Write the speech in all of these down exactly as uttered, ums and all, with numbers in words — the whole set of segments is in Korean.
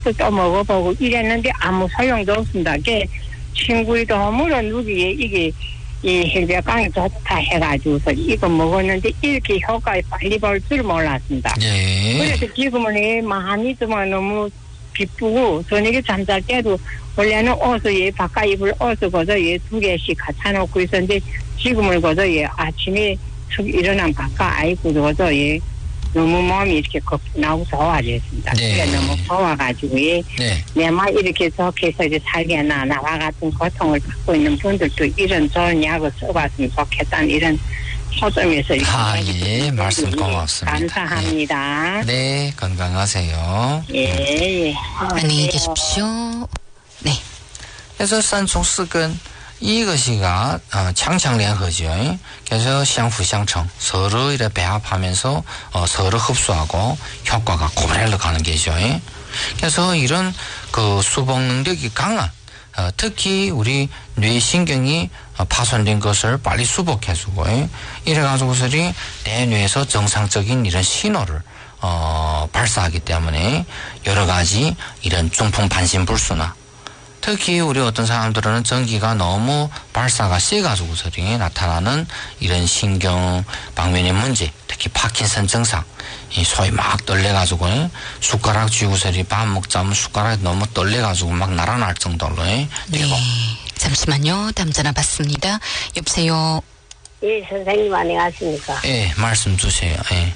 또 먹어보고 이랬는데 아무 소용도 없습니다. 그 친구의 도움으로 누기에 이게 이 혈배강이 좋다 해가지고서 이거 먹었는데 이렇게 효과가 빨리 볼 줄 몰랐습니다. 예. 그래서 지금은 많이 좀 너무 기쁘고 저녁에 잠잘 때도 원래는 옷을 예 바깥 입을 옷을 거저 예 두 개씩 갖다 놓고 있었는데 지금은 거저 예 아침에 일어나면 바깥 아이고 거저 예 너무 몸이 이렇게 거푸나고 좋아졌습니다. 네. 너무 좋아가지고 예. 네. 내만 이렇게 좋게 해서 이제 살게나 나와 같은 고통을 받고 있는 분들도 이런 좋은 약을 써봤으면 좋겠다는 이런 초점에서 아, 예, 말씀 고맙습니다. 감사합니다. 네, 네 건강하세요. 예, 예. 안녕히 계십시오. 네. 그래서 산총스근 이것이가 어, 창창联合죠. 그래서相辅相成 서로 이렇게 배합하면서 어, 서로 흡수하고 효과가 고발로 가는 게죠. 그래서 이런 그 수복 능력이 강한 어, 특히 우리 뇌신경이 어, 파손된 것을 빨리 수복해주고 이래가지고서 내 뇌에서 정상적인 이런 신호를 어, 발사하기 때문에 여러 가지 이런 중풍 반신불수나 특히 우리 어떤 사람들은 전기가 너무 발사가 세가지고서리 나타나는 이런 신경 방면의 문제, 특히 파킨슨 증상, 이 소위 막 떨려가지고 숟가락 쥐고서리 밥 먹자면 숟가락이 너무 떨려가지고 막 날아날 정도로 되고. 네, 잠시만요. 다음 전화 받습니다. 여보세요. 예, 선생님 안녕하십니까? 예, 말씀 주세요. 예.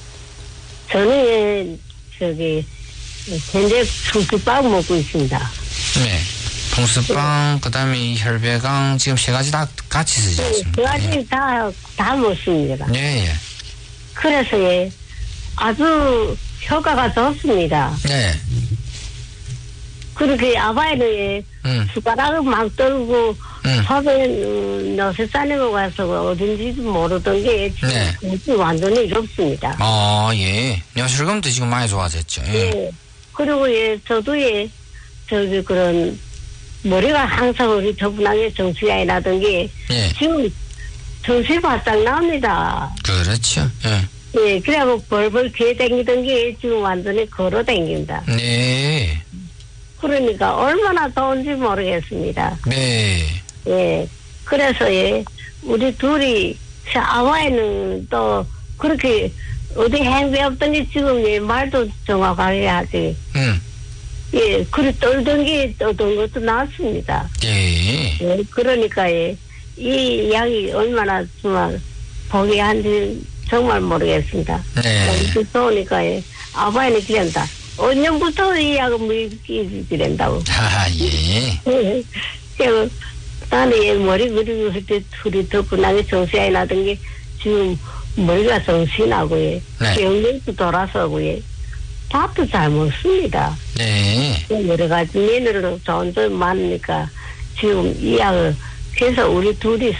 저는 저기 현재 수수밥 먹고 있습니다. 네. 풍수빵, 그 다음에 혈배강, 지금 세 가지 다 같이 쓰지 않습니까? 두 가지 예. 다, 다 먹습니다. 예, 예. 그래서 예, 아주 효과가 좋습니다. 네. 그렇게 아바이는 예, 음. 숟가락을 막 떨고, 음. 밥에 음, 너세 싸내고 가서 어딘지도 모르던 게 네. 지금 완전히 이롭습니다. 아, 예. 뇌실금도 지금 많이 좋아졌죠. 예. 예. 그리고 예, 저도 예, 저기 그런, 머리가 항상 우리 저분하게 정수야에 나던 게, 예. 지금 정수에 바짝 나옵니다. 그렇죠. 예. 예, 그래갖고 벌벌 귀에 댕기던 게 지금 완전히 걸어 댕긴다. 네. 그러니까 얼마나 좋은지 모르겠습니다. 네. 예. 그래서 예, 우리 둘이, 아와에는 또 그렇게 어디 행배 없던 게 지금 예, 말도 정확하게 하지. 음. 예, 그래 떨던 게 떠던 것도 나왔습니다. 예. 예, 그러니까 예, 이 약이 얼마나 정말 복이 한지 정말 모르겠습니다. 네. 좋으니까 예, 아바이는 기른다. 언년부터 이 약은 먹이기 기른다고. 아, 예. 예. 그래서 나는 예, 머리 그리고 그때 둘이 덕분하게 정신이 나던 게 지금 머리가 정신이 나고 예. 네. 영역도 돌아서고 예. 밥도 잘 먹습니다. 네. 여러 가지 메뉴를 좋은 점 많으니까 지금 이 약을 계속 우리 둘이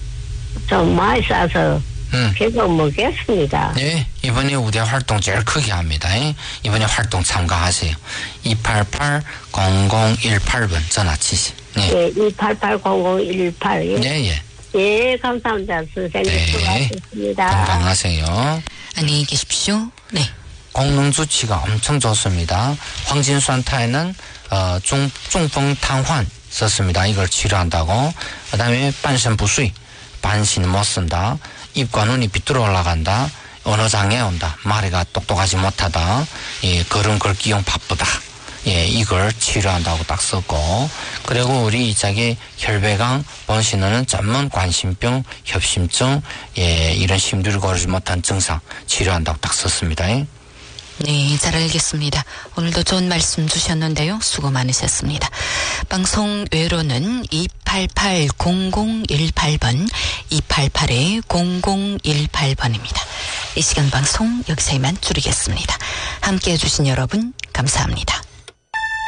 좀 많이 싸서 음. 계속 먹겠습니다. 네. 이번에 우대 활동 제일 크게 합니다. 이번에 활동 참가하세요. 이팔팔 공공일팔 번 전화 치시. 네. 네, 이팔팔 공공일팔. 예. 네, 예. 예, 감사합니다. 선생님. 네. 수고하셨습니다. 건강하세요. 안녕히 계십시오. 네. 공능 주치가 엄청 좋습니다. 황진수한타에는 어, 중, 중풍탕환 썼습니다. 이걸 치료한다고. 그 다음에 반신부수의, 반신 못 쓴다. 입과 눈이 비뚤어 올라간다. 언어장애 온다. 말이가 똑똑하지 못하다. 예, 걸음 걸기용 바쁘다. 예, 이걸 치료한다고 딱 썼고. 그리고 우리 이짝에 혈배강 본신은 전문 관심병, 협심증, 예, 이런 심두를 거르지 못한 증상 치료한다고 딱 썼습니다. 네, 잘 알겠습니다. 오늘도 좋은 말씀 주셨는데요. 수고 많으셨습니다. 방송 외로는 이팔팔 공공일팔 번, 이팔팔 공공일팔 번입니다. 이 시간 방송 여기서 이만 줄이겠습니다. 함께해 주신 여러분 감사합니다.